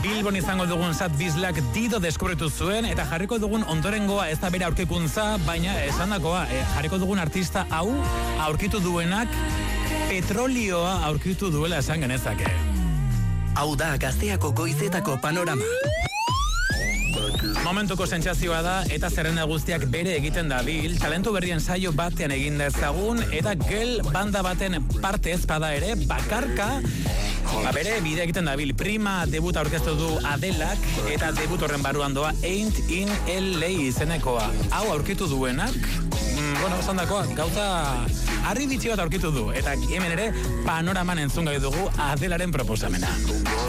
Bilbon izango dugun Sad Bizlak Dido deskubritu zuen, eta jarriko dugun ondorengoa ez da bere aurkikuntza, baina esandakoa, jarriko dugun artista hau aurkitu duenak petrolioa aurkitu duela esan genezake. Hau da Gazteako goizetako panorama. Momentuko sentsazioa da eta zerrenda guztiak bere egiten dabil, talentu berrien saio batean egin dezagun, eta gel banda baten parte ez bada ere, bakarka bere bide egiten dabil. Prima debuta aurkeztu du Adelak, eta debut horren barruan doa Ain't in LA izenekoa. Hau aurkitu duenak, esandakoa, gauza harri bitxi bat aurkitu du, eta hemen ere panoraman entzun gai dugu Adelaren proposamena.